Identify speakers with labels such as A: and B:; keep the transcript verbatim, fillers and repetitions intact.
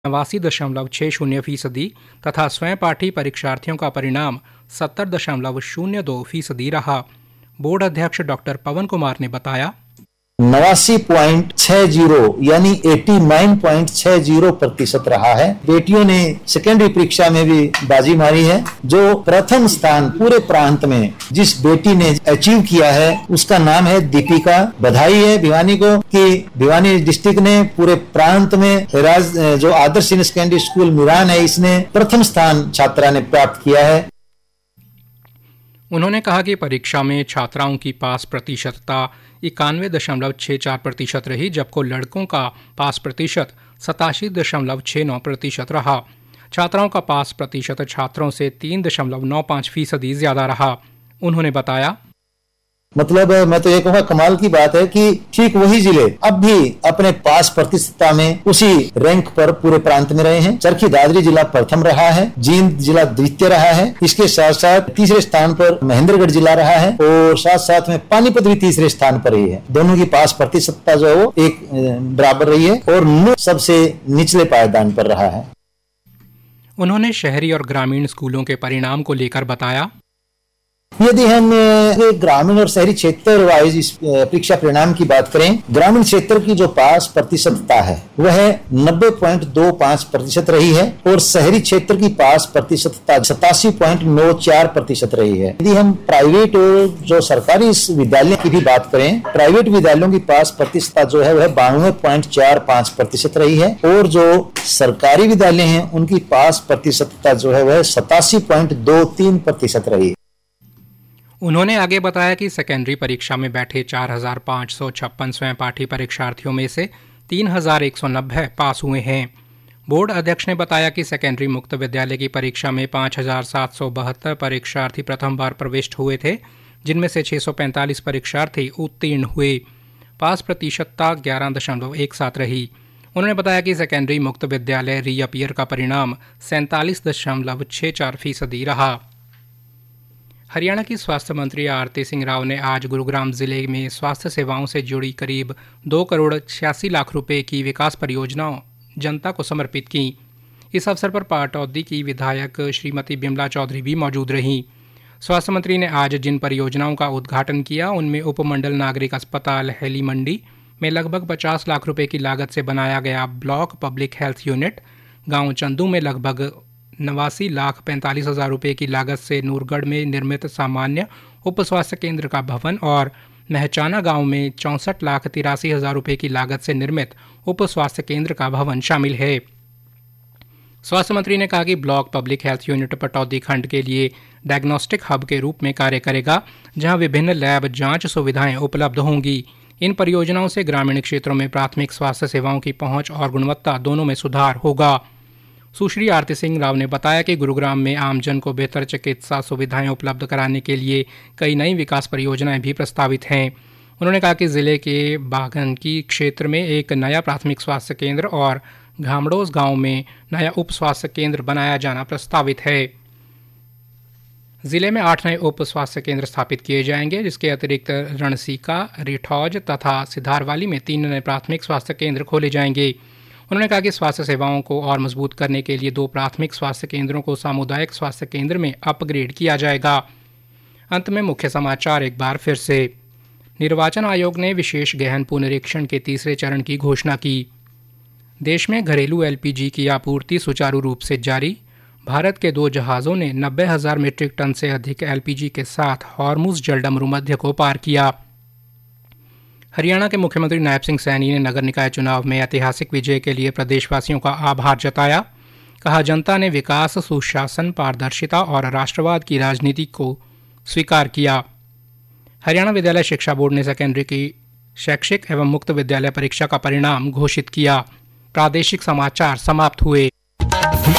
A: नवासी दशमलव छः शून्य फीसदी तथा स्वयं पाठी परीक्षार्थियों का परिणाम सत्तर दशमलव शून्य दो फीसदी रहा। बोर्ड अध्यक्ष डॉक्टर पवन कुमार ने बताया,
B: नवासी पॉइंट छह जीरो यानी नवासी पॉइंट छह जीरो प्रतिशत रहा है। बेटियों ने सेकेंडरी परीक्षा में भी बाजी मारी है। जो प्रथम स्थान पूरे प्रांत में जिस बेटी ने अचीव किया है उसका नाम है दीपिका। बधाई है भिवानी को कि भिवानी डिस्ट्रिक्ट ने पूरे प्रांत में राज जो आदर्श सीनियर सेकेंडरी स्कूल मिरान है इसने प्रथम स्थान छात्रा ने प्राप्त किया है।
A: उन्होंने कहा कि परीक्षा में छात्राओं की पास प्रतिशतता इक्यानवे दशमलव छः चार प्रतिशत रही, जबकि लड़कों का पास प्रतिशत सतासी दशमलव छः नौ प्रतिशत रहा। छात्राओं का पास प्रतिशत छात्रों से तीन दशमलव नौ पाँच फीसदी ज्यादा रहा। उन्होंने बताया,
B: मतलब मैं तो ये कहूँगा कमाल की बात है कि ठीक वही जिले अब भी अपने पास प्रतिशतता में उसी रैंक पर पूरे प्रांत में रहे हैं। चरखी दादरी जिला प्रथम रहा है, जींद जिला द्वितीय रहा है, इसके साथ साथ तीसरे स्थान पर महेंद्रगढ़ जिला रहा है और साथ साथ में पानीपत भी तीसरे स्थान पर रही है। दोनों की पास प्रतिशतता जो है वो एक बराबर रही है और नू सबसे निचले पायदान पर रहा है।
A: उन्होंने शहरी और ग्रामीण स्कूलों के परिणाम को लेकर बताया,
B: यदि हम ग्रामीण और शहरी क्षेत्र वाइज इस परीक्षा परिणाम की बात करें, ग्रामीण क्षेत्र की जो पास प्रतिशतता है वह नब्बे पॉइंट दो पाँच प्रतिशत रही है और शहरी क्षेत्र की पास प्रतिशतता सतासी पॉइंट नौ चार प्रतिशत रही है। यदि हम प्राइवेट और जो सरकारी विद्यालय की भी बात करें, प्राइवेट विद्यालयों की पास प्रतिशतता जो है वह बानवे पॉइंट चार पाँच प्रतिशत रही है और जो सरकारी विद्यालय हैं उनकी पास प्रतिशतता जो है वह सतासी पॉइंट दो तीन प्रतिशत रही है।
A: उन्होंने आगे बताया कि सेकेंडरी परीक्षा में बैठे चार हजार पाँच सौ छप्पन स्वयं पाठी परीक्षार्थियों में से तीन हजार एक सौ नब्बे पास हुए हैं। बोर्ड अध्यक्ष ने बताया कि सेकेंडरी मुक्त विद्यालय की परीक्षा में पाँच हजार सात सौ बहत्तर परीक्षार्थी प्रथम बार प्रविष्ट हुए थे, जिनमें से छः सौ पैंतालीस परीक्षार्थी उत्तीर्ण हुए। पास प्रतिशतता ग्यारह दशमलव एक सात रही। उन्होंने बताया कि सेकेंडरी मुक्त विद्यालय रीअपियर का परिणाम सैंतालीस दशमलव छः चार फीसदी रहा। हरियाणा की स्वास्थ्य मंत्री आरती सिंह राव ने आज गुरुग्राम जिले में स्वास्थ्य सेवाओं से जुड़ी करीब दो करोड़ छियासी लाख रुपए की विकास परियोजनाओं जनता को समर्पित की। इस अवसर पर पाटौदी की विधायक श्रीमती बिमला चौधरी भी मौजूद रहीं। स्वास्थ्य मंत्री ने आज जिन परियोजनाओं का उद्घाटन किया उनमें उपमंडल नागरिक अस्पताल हेली मंडी में लगभग पचास लाख रुपए की लागत से बनाया गया ब्लॉक पब्लिक हेल्थ यूनिट, गाँव चंदू में लगभग नवासी लाख पैंतालीस हजार रुपये की लागत से नूरगढ़ में निर्मित सामान्य उप स्वास्थ्य केंद्र का भवन और महचाना गांव में चौंसठ लाख तिरासी हजार रुपये की लागत से निर्मित उप स्वास्थ्य केंद्र का भवन शामिल है। स्वास्थ्य मंत्री ने कहा कि block public health unit Pataudi खंड के लिए डायग्नोस्टिक हब के रूप में कार्य करेगा, जहां विभिन्न लैब जांच सुविधाएं उपलब्ध होंगी। इन परियोजनाओं से ग्रामीण क्षेत्रों में प्राथमिक स्वास्थ्य सेवाओं की पहुंच और गुणवत्ता दोनों में सुधार होगा। सुश्री आरती सिंह राव ने बताया कि गुरुग्राम में आमजन को बेहतर चिकित्सा सुविधाएं उपलब्ध कराने के लिए कई नई विकास परियोजनाएं भी प्रस्तावित हैं। उन्होंने कहा कि जिले के बागनकी क्षेत्र में एक नया प्राथमिक स्वास्थ्य केंद्र और घामडोस गांव में नया उप स्वास्थ्य केंद्र बनाया जाना प्रस्तावित है। जिले में आठ नए उप स्वास्थ्य केंद्र स्थापित किए जाएंगे, जिसके अतिरिक्त रणसीका, रिठौज तथा सिधारवाली में तीन नए प्राथमिक स्वास्थ्य केंद्र खोले जाएंगे। उन्होंने कहा कि स्वास्थ्य सेवाओं को और मजबूत करने के लिए दो प्राथमिक स्वास्थ्य केंद्रों को सामुदायिक स्वास्थ्य केंद्र में अपग्रेड किया जाएगा। अंत में मुख्य समाचार एक बार फिर से। निर्वाचन आयोग ने विशेष गहन पुनरीक्षण के तीसरे चरण की घोषणा की। देश में घरेलू एलपीजी की आपूर्ति सुचारू रूप से जारी। भारत के दो जहाज़ों ने नब्बे हजार मीट्रिक टन से अधिक एलपीजी के साथ हॉर्मुज जलडमरू मध्य को पार किया। हरियाणा के मुख्यमंत्री नायब सिंह सैनी ने नगर निकाय चुनाव में ऐतिहासिक विजय के लिए प्रदेशवासियों का आभार जताया। कहा, जनता ने विकास, सुशासन, पारदर्शिता और राष्ट्रवाद की राजनीति को स्वीकार किया। हरियाणा विद्यालय शिक्षा बोर्ड ने सेकेंडरी की शैक्षिक एवं मुक्त विद्यालय परीक्षा का परिणाम घोषित किया। प्रादेशिक समाचार समाप्त हुए।